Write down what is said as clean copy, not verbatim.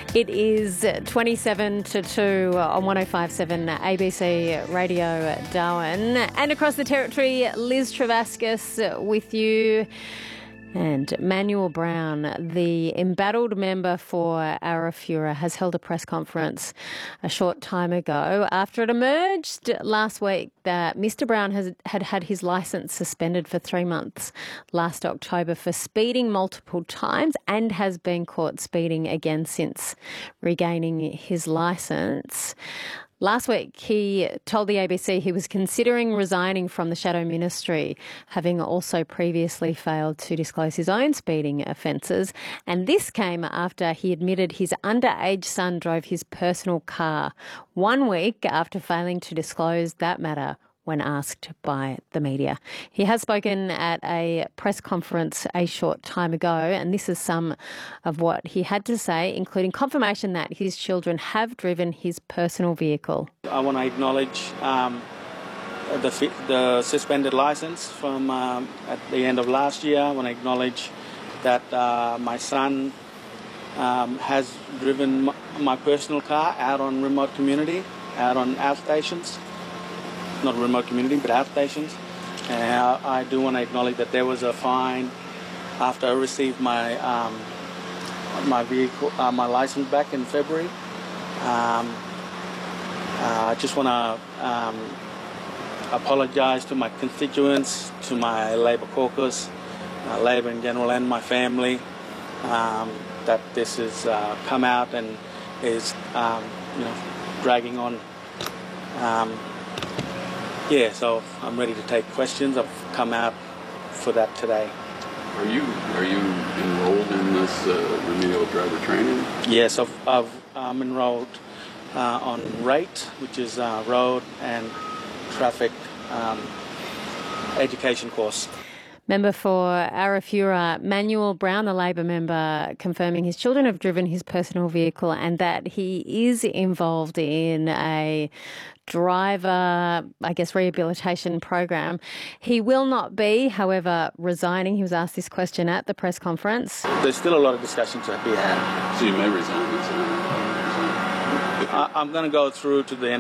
It is 27 to 2 on 105.7 ABC Radio Darwin. And across the territory, Liz Travascus with you. And Manuel Brown, the embattled member for Arafura, has held a press conference a short time ago after it emerged last week that Mr Brown had his licence suspended for 3 months last October for speeding multiple times and has been caught speeding again since regaining his licence. Last week, he told the ABC he was considering resigning from the Shadow Ministry, having also previously failed to disclose his own speeding offences. And this came after he admitted his underage son drove his personal car 1 week after failing to disclose that matter when asked by the media. He has spoken at a press conference a short time ago, and this is some of what he had to say, including confirmation that his children have driven his personal vehicle. I want to acknowledge the suspended licence from at the end of last year. I want to acknowledge that my son has driven my personal car out on remote community, out on outstations. Not remote community, but outstations. And I do want to acknowledge that there was a fine after I received my my vehicle, my license back in February. I just want to apologise to my constituents, to my Labor caucus, Labor in general, and my family, that this has come out and is dragging on. So I'm ready to take questions. I've come out for that today. Are you enrolled in this remedial driver training? Yes, I'm enrolled on RATE, which is Road and Traffic Education course. Member for Arafura, Manuel Brown, the Labor member, confirming his children have driven his personal vehicle and that he is involved in a driver, rehabilitation program. He will not be, however, resigning. He was asked this question at the press conference. There's still a lot of discussion to be had. So you may resign. I'm going to go through to the end.